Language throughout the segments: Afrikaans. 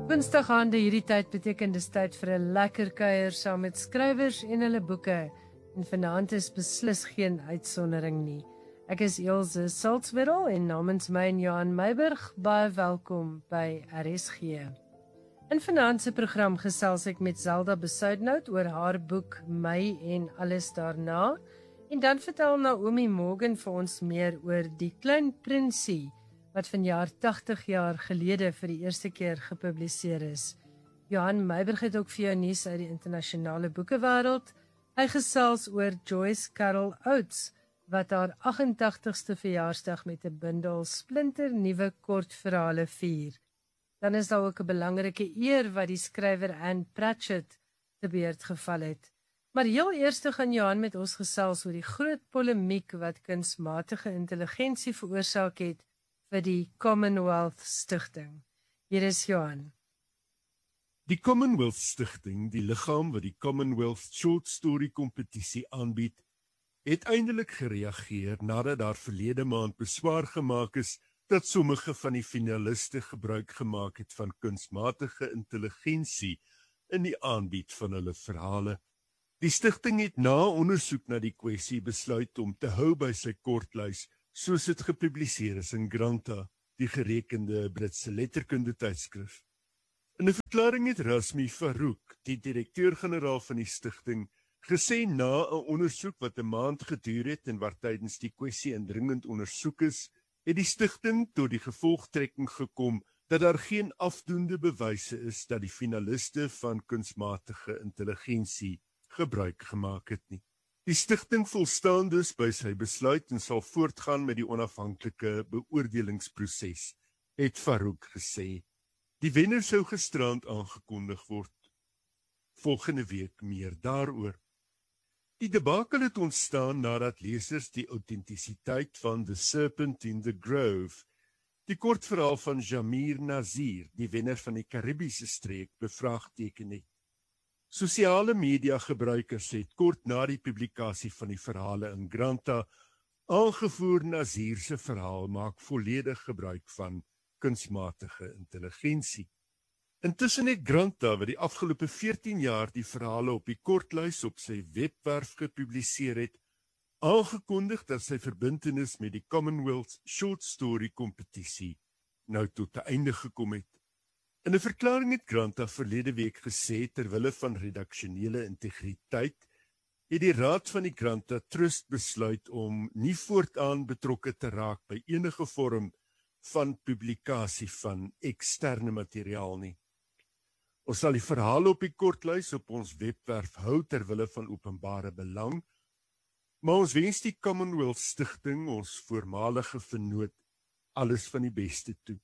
Woensdag aande hierdie tyd beteken dis tyd vir 'n lekker kuier saam met skrywers en hulle boeke. En vanaand is beslis geen uitsondering nie. Ek is Elsje Salzwetel en namens my en Johan Meiburg baie welkom by RSG. In vanaand se program gesels ek met Zelda Besuidenhout oor haar boek My en alles daarna. En dan vertel Naomi Morgan vir ons meer oor Die Klein Prinsie, wat vanjaar 80 jaar gelede vir die eerste keer gepubliseer is. Johan Meiburg het ook vir jou nuus uit die internasionale boekewêreld. Hy gesels oor Joyce Carol Oates, wat haar 88ste verjaarsdag met 'n bundel splinter nuwe kortverhale vier. Dan is daar ook 'n belangrike eer wat die skrywer Anne Pratchett te beurt geval het. Maar heel eers gaan Johan met ons gesels oor die groot polemiek wat kunsmatige intelligensie veroorsaak het vir die Commonwealth Stichting. Hier is Johan. Die Commonwealth Stichting, die liggaam wat die Commonwealth Short Story Kompetisie aanbied, het eindelik gereageer nadat daar verlede maand beswaar gemaak is dat sommige van die finaliste gebruik gemaak het van kunsmatige intelligensie in die aanbied van hulle verhale. Die stigting het na ondersoek na die kwessie besluit om te hou by sy kortlys soos dit gepubliseer is in Granta, die gerekende Britse letterkunde tydskrif. In 'n verklaring het Rasmi Farouk, die direkteur-generaal van die stigting, gesê na 'n ondersoek wat 'n maand geduur het en waar tydens die kwessie indringend ondersoek is, het die stigting tot die gevolgtrekking gekom dat daar geen afdoende bewyse is dat die finaliste van kunsmatige intelligensie gebruik gemaak het nie. Die stigting volstaan dus by sy besluit en sal voortgaan met die onafhanklike beoordelingsproses, het Farouk gesê. Die wenner sou gisterand aangekondig word. Volgende week meer daaroor. Die debakel het ontstaan nadat lesers die autentisiteit van The Serpent in the Grove, die kortverhaal van Jamir Nazir, die wenner van die Karibiese streek, bevraagteken het. Sosiale media gebruikers het kort na die publikasie van die verhale in Granta aangevoer Nazir se verhaal maak volledig gebruik van kunsmatige intelligensie. Intussen het Granta, wat die afgelope 14 jaar die verhale op die kortlys op sy webwerf gepubliseer het, aangekondig dat sy verbintenis met die Commonwealth Short Story Kompetisie nou tot 'n einde gekom het. In 'n verklaring het Granta verlede week gesê terwille van redaksionele integriteit het die raad van die Granta Trust besluit om nie voortaan betrokke te raak by enige vorm van publikasie van eksterne materiaal nie. Ons sal die verhale op die kortlys op ons webwerf hou terwille van openbare belang, maar ons wens die Commonwealth Stichting, ons voormalige vennoot, alles van die beste toe.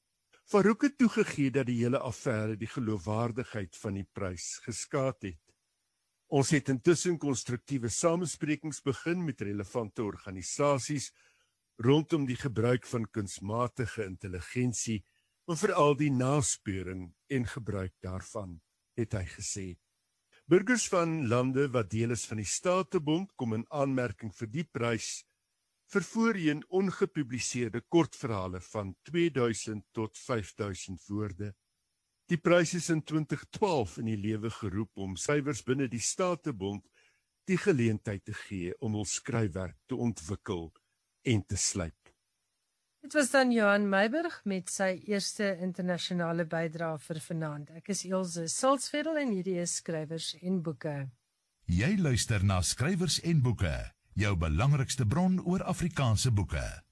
Farouk het toegegee dat die hele affære die geloofwaardigheid van die prys geskaad het. Ons het intussen konstruktiewe samesprekings begin met relevante organisasies rondom die gebruik van kunsmatige intelligensie, maar veral die naspeuring en gebruik daarvan, het hy gesê. Burgers van lande wat deel is van die Statebond kom in aanmerking vir die prys vir voorheen ongepubliseerde kortverhale van 2000 tot 5000 woorde. Die prys is in 2012 in die lewe geroep om skrywers binne die Statebond die geleentheid te gee om hul skryfwerk te ontwikkel en te slyp. Dit was dan Johan Meiburg met sy eerste internasionale bydrae vir vanaand. Ek is Elsje Salzwetel en hierdie is Skrywers en Boeke. Jy luister na Skrywers en Boeke, jou belangrikste bron oor Afrikaanse boeke.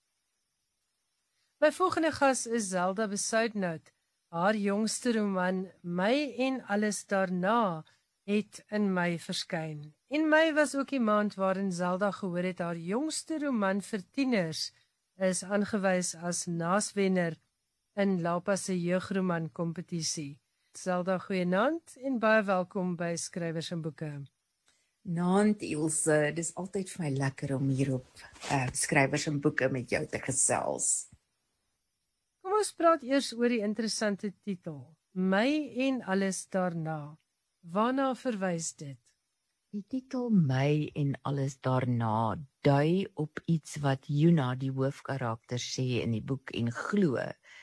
My volgende gas is Zelda Besuidenhout. Haar jongste roman, My en alles daarna, het in Mei verskyn. En Mei was ook die maand waarin Zelda gehoor het haar jongste roman vir tieners is aangewys as naaswenner in Lapa se jeugroman kompetisie. Zelda, goeienaand en baie welkom by Skrywers en Boeke. Naand Elsje, dis altyd vir my lekker om hier op Skrywers en Boeke met jou te gesels. Kom ons praat eers oor die interessante titel, My en alles daarna. Waarna verwys dit? Die titel My en alles daarna dui op iets wat Juna, die hoofkarakter, sê in die boek en glo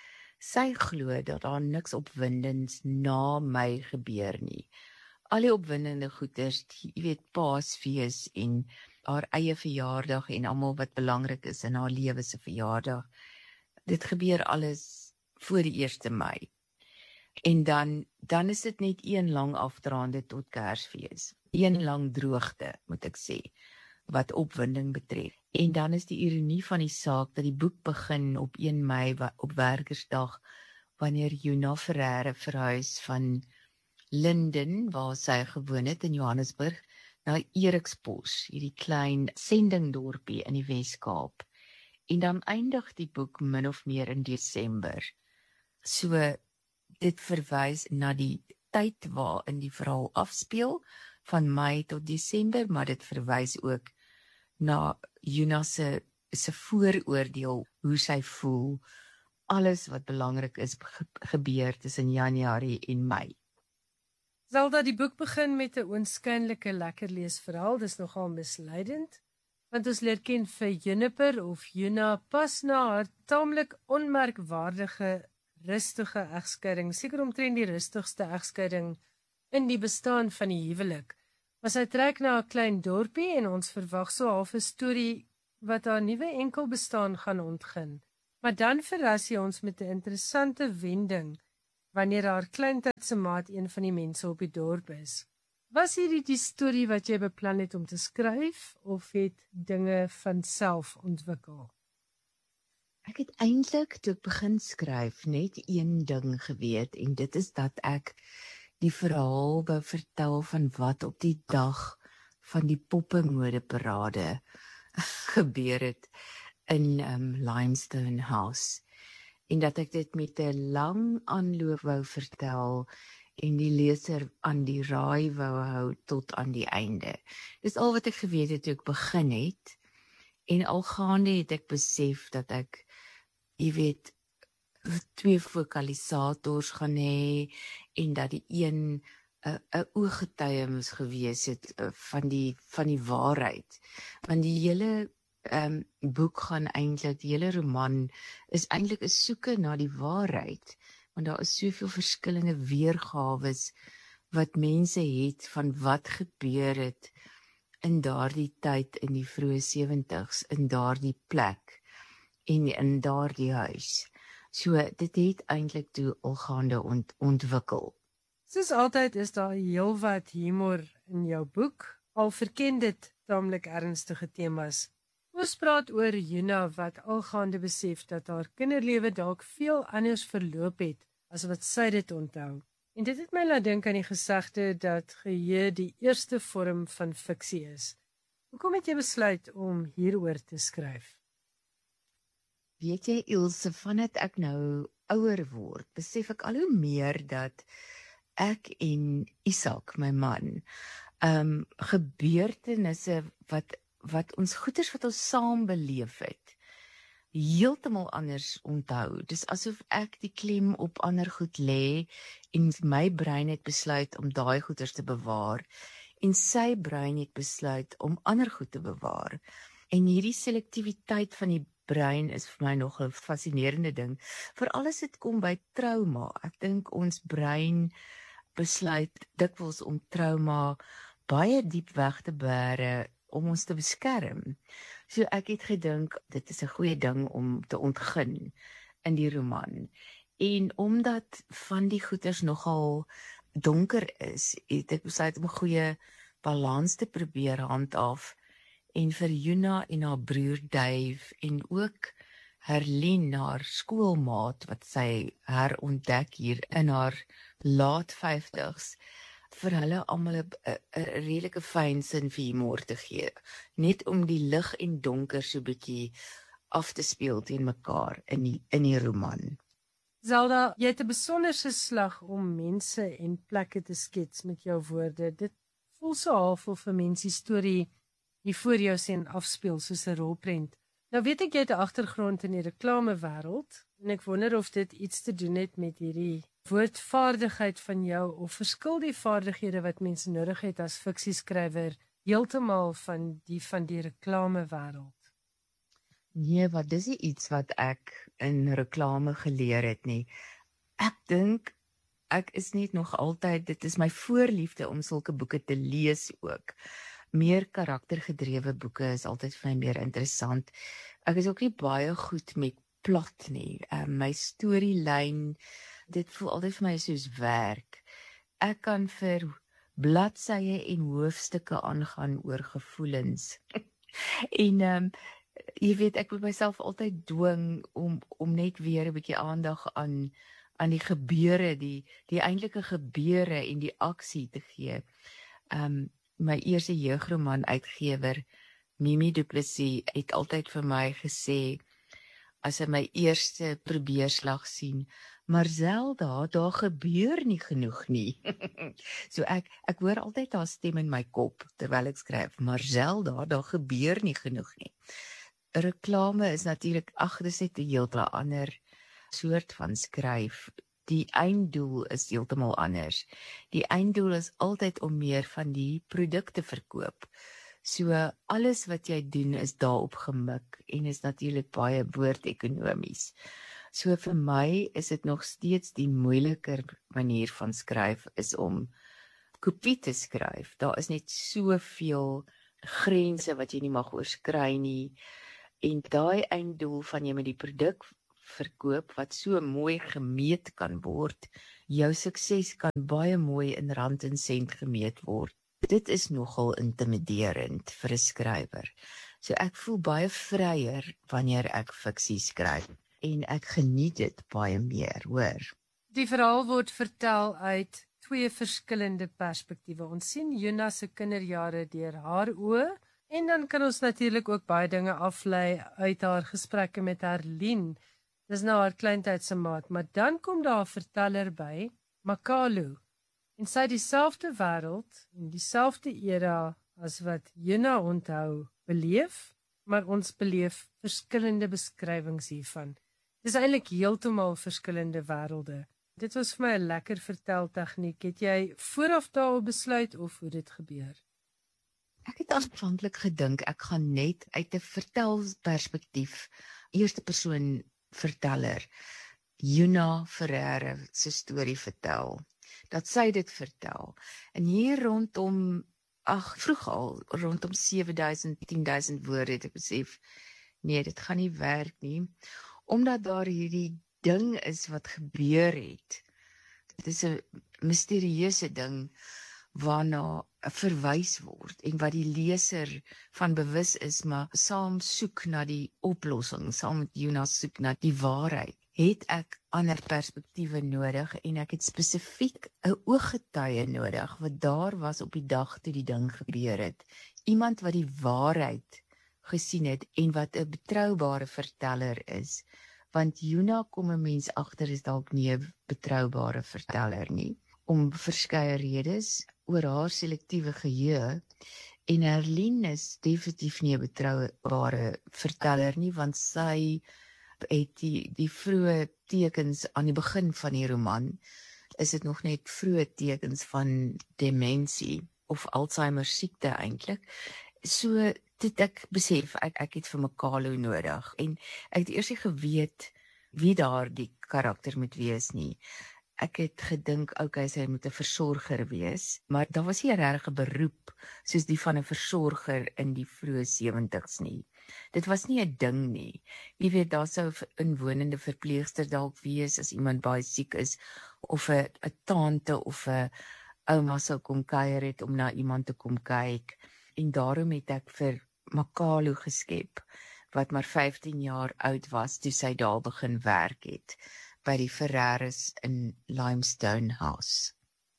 Sy glo dat daar niks opwindends na my gebeur nie. Al die opwindende goeders, jy weet, Paasfees en haar eie verjaardag en almal wat belangrik is in haar lewe se verjaardag. Dit gebeur alles voor die 1 Mei. En dan is dit net een lang afdraande tot Kersfees. Een lang droogte, moet ek sê, wat opwinding betref. En dan is die ironie van die saak dat die boek begin op 1 Mei op Werkersdag, wanneer Juna Ferreira verhuis van Linden, waar sy gewoon het in Johannesburg, na Eriksbos, hierdie klein sendingdorpie in die Wes-Kaap. En dan eindig die boek min of meer in Desember. So, dit verwys na die tyd waarin die verhaal afspeel, van Mei tot Desember, maar dit verwys ook na Juna se vooroordeel, hoe sy voel, alles wat belangrik is gebeur tussen Januarie en Mei. Zelda, die boek begin met 'n oënskynlike lekker leesverhaal, dis nogal misleidend, want ons leer ken vir Juniper of Juna pas na haar taamlik onmerkwaardige, rustige egskeiding, seker omtrent die rustigste egskeiding in die bestaan van die huwelik. Maar sy trek na 'n klein dorpie en ons verwag so half 'n storie wat haar nuwe enkel bestaan gaan ontgin. Maar dan verras sy ons met 'n interessante wending wanneer haar kleintydse maat een van die mense op die dorp is. Was hierdie die storie wat jy beplan het om te skryf of het dinge van self ontwikkel? Ek het eintlik toe ek begin skryf net een ding geweet en dit is dat ek die verhaal wou vertel van wat op die dag van die poppemodeparade gebeur het in Limestone House. En dat ek dit met 'n lang aanloop wou vertel en die leser aan die raai wou hou tot aan die einde. Dis al wat ek geweet het toe ek begin het. En al gaande het ek besef dat ek, jy weet, 2 fokalisators gaan hê en dat die een 'n ooggetuie moes gewees het van die waarheid. Want die hele boek gaan eintlik, die hele roman is eintlik 'n soeke na die waarheid, want daar is soveel verskillende weergawe wat mense het van wat gebeur het in daardie tyd in die vroeë 70's, in daardie plek en in daardie huis. So dit het eintlik toe algaande ontwikkel. Soos altyd is daar heelwat humor in jou boek, al verken dit taamlik ernstige temas. Ons praat oor Juna wat algaande besef dat haar kinderlewe dalk veel anders verloop het as wat sy dit onthou. En dit het my laat dink aan die gesegde dat geheue die eerste vorm van fiksie is. Hoekom het jy besluit om hieroor te skryf? Weet jy, Ilse, vandat ek nou ouer word, besef ek al hoe meer dat ek en Isak, my man, gebeurtenisse wat ons goeders wat ons saam beleef het, heeltemal anders onthou. Dis asof ek die klem op ander goed lê en my brein het besluit om daai goeders te bewaar en sy brein het besluit om ander goed te bewaar. En hierdie selektiwiteit van die brein is vir my nog 'n fascinerende ding, veral as dit kom by trauma. Ek dink ons brein besluit dikwels om trauma baie diep weg te bære om ons te beskerm. So ek het gedink, dit is 'n goeie ding om te ontgin in die roman. En omdat van die goeters nogal donker is, het ek besluit om 'n goeie balans te probeer handhaaf. En vir Juna en haar broer Dave en ook Herlien, haar skoolmaat, wat sy herontdek hier in haar laat 50's, vir hulle almal 'n redelike fyn sin vir humor te gee, net om die lig en donker so bietjie af te speel teen mekaar in die roman. Zelda, jy het 'n besonderse slag om mense en plekke te skets met jou woorde. Dit voel so half of 'n mens die storie hier voor jou sien afspeel soos 'n rolprent. Nou weet ek jy het 'n agtergrond in die reklamewêreld en ek wonder of dit iets te doen het met hierdie woordvaardigheid van jou of verskil die vaardighede wat mense nodig het as fiksieskrywer heeltemal van die reklamewêreld? Nee, wat dis nie iets wat ek in reklame geleer het nie. Ek dink ek is net nog altyd, dit is my voorliefde om sulke boeke te lees ook. Meer karaktergedrewe boeke is altyd vir my meer interessant. Ek is ook nie baie goed met plot nie. My storielyn, dit voel altyd vir my soos werk. Ek kan vir bladsye en hoofstukke aangaan oor gevoelens. En jy weet, ek moet myself altyd dwing om net weer 'n bietjie aandag aan die gebeure, die eintlike gebeure en die aksie te gee. My eerste jeugroman uitgewer, Mimi Du Plessis, het altyd vir my gesê, as hy my eerste probeerslag sien, maar Zelda, daar gebeur nie genoeg nie. So ek hoor altyd haar stem in my kop, terwyl ek skryf, maar Zelda, daar gebeur nie genoeg nie. Reklame is natuurlik, dis net 'n heeltemal ander soort van skryf. Die einddoel is heeltemal anders. Die einddoel is altyd om meer van die produk te verkoop. So alles wat jy doen is daarop gemik en is natuurlik baie woordekonomies. So vir my is dit nog steeds die moeiliker manier van skryf is om kopie te skryf. Daar is net soveel grense wat jy nie mag oorskry nie. En daai einddoel van jy met die produk verkoop wat so mooi gemeet kan word, jou sukses kan baie mooi in rand en sent gemeet word. Dit is nogal intimiderend vir 'n skrywer. So ek voel baie vryer wanneer ek fiksie skryf en ek geniet dit baie meer, hoor. Die verhaal word vertel uit twee verskillende perspektiewe. Ons sien Juna se kinderjare deur haar oë en dan kan ons natuurlik ook baie dinge aflei uit haar gesprekke met Herlien. Dis nou haar kleintydse maat, maar dan kom daar 'n verteller by, Makalu. En sy het dieselfde wêreld en dieselfde era as wat Juna onthou beleef, maar ons beleef verskillende beskrywings hiervan. Dis eintlik heeltemal verskillende wêrelde. Dit was vir my 'n lekker verteltegniek. Het jy vooraf daarop besluit of hoe dit gebeur? Ek het aanvanklik gedink ek gaan net uit 'n vertelperspektief, eerste persoon verteller, Juna Ferreira se storie vertel, dat sy dit vertel. En hier rondom, vroeg al, rondom 7.000, 10.000 woorde het ek besef, nee, dit gaan nie werk nie, omdat daar hierdie ding is wat gebeur het. Dit is 'n misterieuse ding, waarna verwys word en wat die leser van bewus is, maar saam soek na die oplossing, saam met Juna soek na die waarheid, het ek ander perspektiewe nodig en ek het spesifiek 'n ooggetuie nodig wat daar was op die dag toe die ding gebeur het. Iemand wat die waarheid gesien het en wat 'n betroubare verteller is, want Juna kom 'n mens agter is dalk nie 'n betroubare verteller nie, om verskeie redes oor haar selektiewe geheue, en Herlien is definitief nie 'n betroubare verteller nie, want sy het die vroeë tekens aan die begin van die roman, is dit nog net vroeë tekens van demensie of Alzheimer siekte eintlik. So dit ek besef, ek het vir Makalu nodig en ek het eers nie geweet wie daar die karakter moet wees nie. Ek het gedink, sy moet 'n versorger wees, maar daar was nie 'n regte beroep soos die van 'n versorger in die vroeë 70's nie. Dit was nie 'n ding nie. Jy weet, daar sou 'n inwonende verpleegster dalk wees as iemand baie siek is, of 'n tante of 'n ouma sou kom kuier het om na iemand te kom kyk. En daarom het ek vir Makalu geskep, wat maar 15 jaar oud was toe sy daar begin werk het, by die Ferreiras in Limestone House.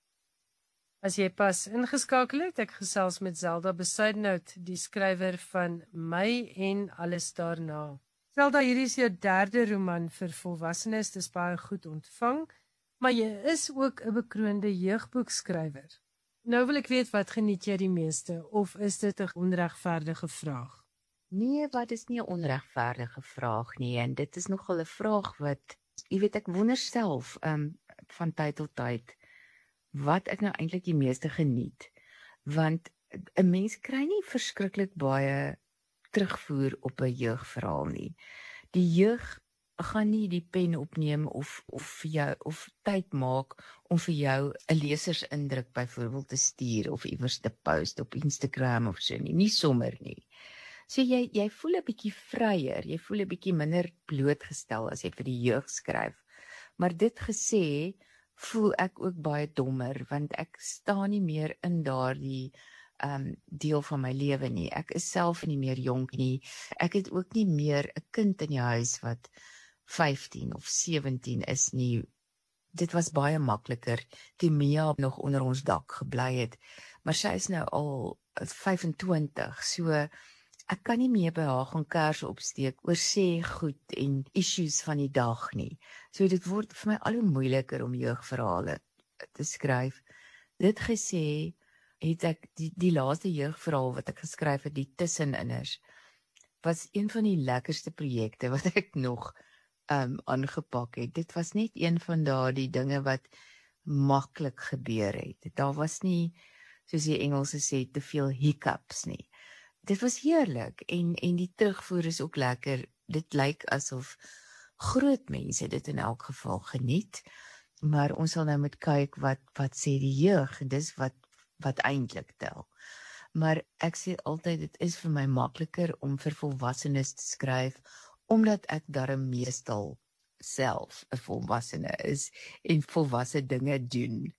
As jy pas ingeskakel het, ek gesels met Zelda Besuidenhout, die skrywer van My en Alles Daarna. Zelda, hierdie is jou derde roman vir volwassenes, dis baie goed ontvang, maar jy is ook 'n bekroonde jeugboekskrywer. Nou wil ek weet, wat geniet jy die meeste, of is dit 'n onregverdige vraag? Nee, wat is nie 'n onregverdige vraag nie, en dit is nogal 'n vraag wat, jy weet, ek wonder self, van tyd tot tyd, wat ek nou eintlik die meeste geniet, want 'n mens kry nie verskriklik baie terugvoer op 'n jeugverhaal nie. Die jeug gaan nie die pen opneem of vir jou of tyd maak om vir jou 'n lesersindruk byvoorbeeld te stuur of iewers te post op Instagram of so nie sommer nie. So jy voel 'n bietjie vryer, jy voel 'n bietjie minder blootgestel as jy vir die jeug skryf. Maar dit gesê, voel ek ook baie dommer want ek staan nie meer in daardie deel van my lewe nie. Ek is self nie meer jonk nie. Ek het ook nie meer 'n kind in die huis wat 15 of 17 is nie. Dit was baie makliker toe Mia nog onder ons dak gebly het. Maar sy is nou al 25, so ek kan nie meer by haar gaan kers opsteek oor sê goed en issues van die dag nie. So dit word vir my al hoe moeiliker om jeugverhale te skryf. Dit gesê, het ek die laaste jeugverhaal wat ek geskryf het, die Tusseninners, was een van die lekkerste projekte wat ek nog aangepak het. Dit was net een van daardie dinge wat maklik gebeur het. Daar was nie, soos die Engelse sê, te veel hiccups nie. Dit was heerlik en die terugvoer is ook lekker. Dit lyk asof groot mense dit in elk geval geniet, maar ons sal nou moet kyk wat sê die jeug, dis wat eintlik tel. Maar ek sê altyd, dit is vir my makliker om vir volwassenes te skryf, omdat ek darm meestal self 'n volwassene is en volwasse dinge doen.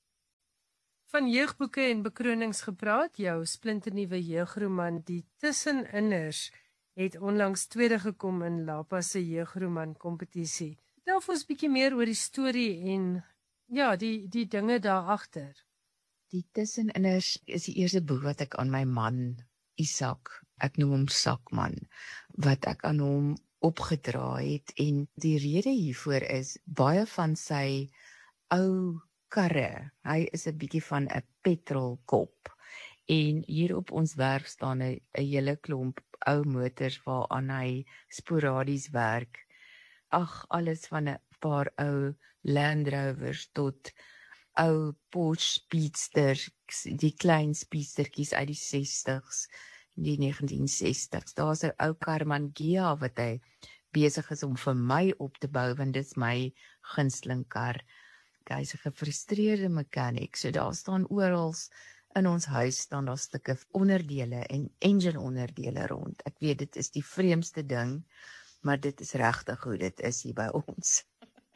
Van jeugboeke en bekronings gepraat, jou splinternuwe jeugroman Die Tusseninners het onlangs tweede gekom in Lapa se jeugroman kompetisie. Vertel vir ons 'n bietjie meer oor die storie en ja, die dinge daar agter. Die Tusseninners is die eerste boek wat ek aan my man Isak, ek noem hom Sakman, wat ek aan hom opgedra het, en die rede hiervoor is baie van sy ou karre. Hy is 'n bietjie van 'n petrolkop en hier op ons werf staan 'n hele klomp ou motors waaraan hy sporadies werk. Ag, alles van 'n paar ou Land Rovers tot ou Porsche Speedsters, die klein speedstertjies uit die 60s, die 1960s. Daar's 'n ou Karmann Ghia wat hy besig is om vir my op te bou, want dit is my gunsteling kar. Hy's 'n gefrustreerde mechanic, so daar staan oral in ons huis staan daar stukke onderdele en engine onderdele rond. Ek weet dit is die vreemdste ding, maar dit is regtig hoe dit is hier by ons.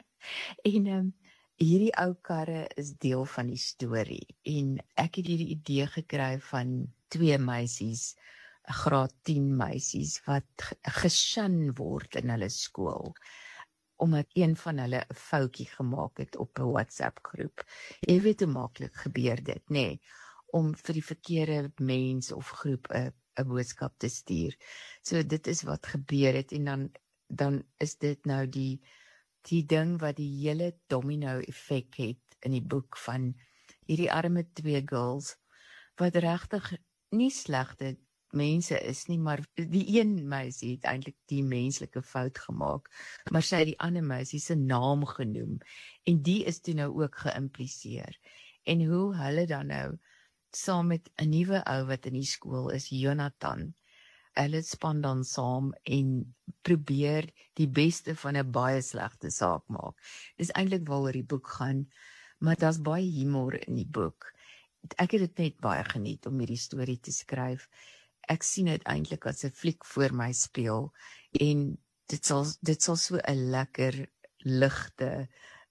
En hierdie ou karre is deel van die storie en ek het hierdie idee gekry van 2 meisies, graad 10 meisies wat geshan word in hulle skool, omdat een van hulle 'n foutjie gemaak het op 'n WhatsApp groep. Jy weet hoe maklik gebeur dit, nê? Nee, om vir die verkeerde mens of groep 'n boodskap te stuur. So dit is wat gebeur het en dan is dit nou die ding wat die hele domino effek het in die boek van hierdie arme 2 girls wat regtig nie slegte mense is nie, maar die een meisie het eintlik die menslike fout gemaak, maar sy het die ander meisie se naam genoem en die is toe nou ook geïmpliseer. En hoe hulle dan nou saam met 'n nuwe ou wat in die skool is, Jonathan, hulle span dan saam en probeer die beste van 'n baie slegte saak maak. Dis eintlik waaroor die boek gaan, maar daar's baie humor in die boek. Ek het dit net baie geniet om hierdie storie te skryf. Ek sien dit eintlik as 'n fliek voor my speel en dit sal so 'n lekker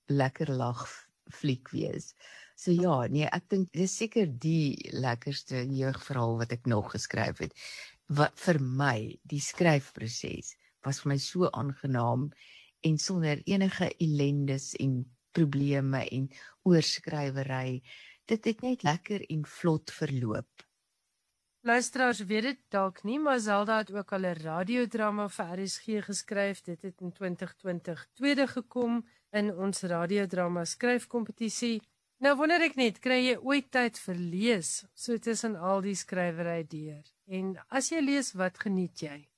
lag fliek wees. So ja, nee, ek dink dis seker die lekkerste jeugverhaal wat ek nog geskryf het. Wat vir my, die skryfproses was vir my so aangenaam en sonder enige ellendes en probleme en oorskrywery. Dit het net lekker en vlot verloop. Luisteraars weet dit dalk nie, maar Zelda het ook al 'n radiodrama vir RSG geskryf. Dit het in 2020 tweede gekom in ons radiodrama skryfkompetisie. Nou wonder ek net, kry jy ooit tyd vir lees, so tussen al die skrywery deur? En as jy lees, wat geniet jy?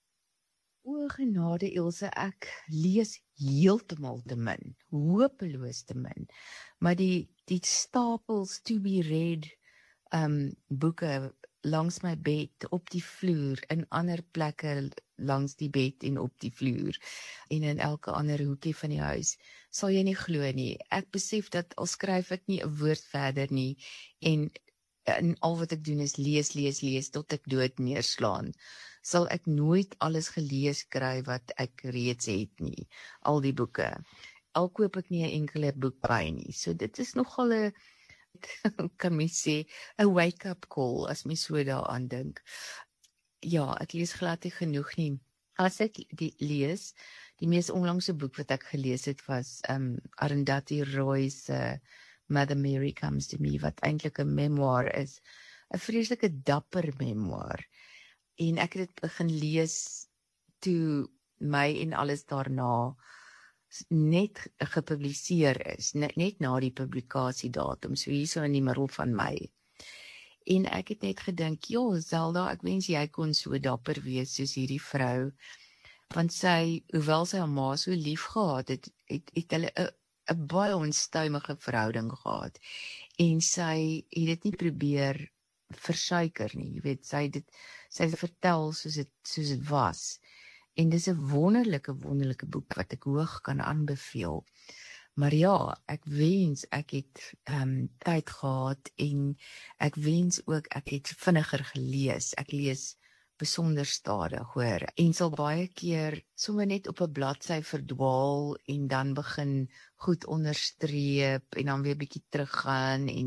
O genade Ilse, ek lees heeltemal te min, hopeloos te min. Maar die stapels to be read boeke langs my bed, op die vloer, in ander plekke langs die bed en op die vloer en in elke ander hoekie van die huis, sal jy nie glo nie. Ek besef dat al skryf ek nie 'n woord verder nie en al wat ek doen is lees tot ek dood neerslaan, sal ek nooit alles gelees kry wat ek reeds het nie, al die boeke. Al koop ek nie 'n enkele boek by nie. So dit is nogal 'n kan mens sê 'n wake-up call as mens so daaraan dink. Ja, ek lees glad nie genoeg nie. As ek lees, die mees onlangse boek wat ek gelees het was Arundhati Roy se Mother Mary Comes to Me, wat eintlik 'n memoir is, 'n vreeslike dapper memoir. En ek het dit begin lees toe my en alles daarna net gepubliseer is, net na die publikasiedatum, so hierso in die middel van Mei. En ek het net gedink, ja, Zelda, ek wens jy kon so dapper wees soos hierdie vrou, want sy, hoewel sy haar ma so lief gehad het, het hulle 'n baie onstuimige verhouding gehad, en sy het dit nie probeer versuiker nie, jy weet, sy het vertel soos dit was, en dis 'n wonderlike boek wat ek hoog kan aanbeveel. Maar ja, ek wens ek het tyd gehad en ek wens ook ek het vinniger gelees. Ek lees besonder stadig, hoor, en sal baie keer sommer net op 'n bladsy verdwaal en dan begin goed onderstreep en dan weer bietjie teruggaan en